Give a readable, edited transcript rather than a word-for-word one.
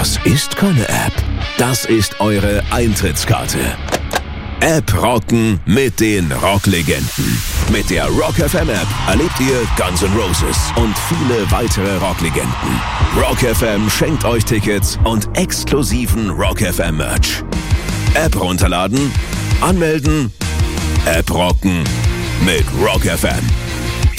Das ist keine App. Das ist eure Eintrittskarte. App rocken mit den Rocklegenden. Mit der Rock FM App erlebt ihr Guns N' Roses und viele weitere Rocklegenden. Rock FM schenkt euch Tickets und exklusiven Rock FM Merch. App runterladen, anmelden, App rocken mit Rock FM.